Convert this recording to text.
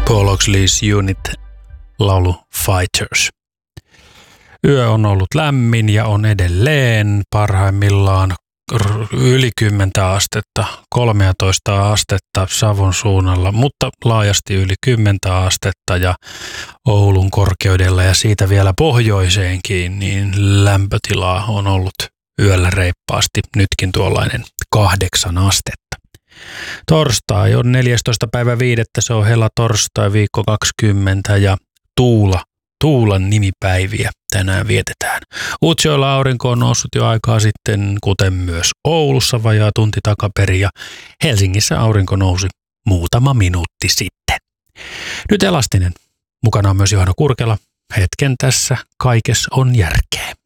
Paul Oakley's Unit laulu Fighters. Yö on ollut lämmin ja on edelleen parhaimmillaan yli 10 astetta, 13 astetta Savon suunnalla, mutta laajasti yli 10 astetta ja Oulun korkeudella ja siitä vielä pohjoiseenkin, niin lämpötilaa on ollut yöllä reippaasti, nytkin tuollainen 8 astetta. Torstai on 14.5. Se on helatorstai, viikko 20 ja Tuulan nimipäiviä tänään vietetään. Utsjoella aurinko on noussut jo aikaa sitten, kuten myös Oulussa vajaa tunti takaperin ja Helsingissä aurinko nousi muutama minuutti sitten. Nyt Elastinen. Mukana on myös Johanna Kurkela. Hetken tässä kaikessa on järkeä.